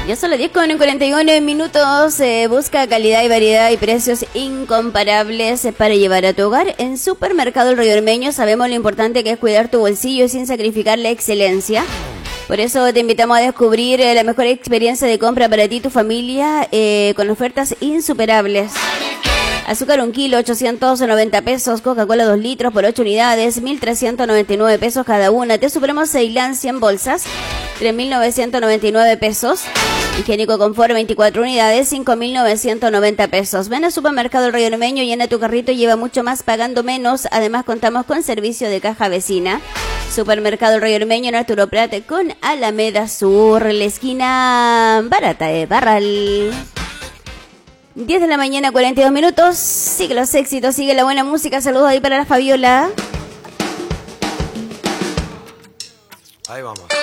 Ya son las 10:41 minutos. Busca calidad y variedad y precios incomparables para llevar a tu hogar. En Supermercado El Río Ormeño sabemos lo importante que es cuidar tu bolsillo sin sacrificar la excelencia. Por eso te invitamos a descubrir la mejor experiencia de compra para ti y tu familia con ofertas insuperables. Azúcar 1 kilo, 890 pesos. Coca-Cola 2 litros por 8 unidades, 1.399 pesos cada una. Té Supremo Ceilán 100 bolsas, 3.999 pesos. Higiénico Confort 24 unidades, 5.990 pesos. Ven a Supermercado El Río Ormeño, llena tu carrito y lleva mucho más pagando menos. Además contamos con servicio de caja vecina. Supermercado El Río Ormeño en Arturo Prat con Alameda Sur, la esquina barata de Barral. 10 de la mañana, 42 minutos. Sigue los éxitos, sigue la buena música. Saludos ahí para la Fabiola. Ahí vamos.